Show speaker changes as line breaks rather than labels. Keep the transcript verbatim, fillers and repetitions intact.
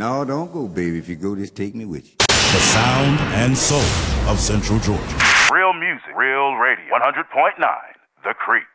No, don't go, baby. If you go, just take me with you.
The sound and soul of Central Georgia.
Real music, real radio. one hundred point nine The Creek.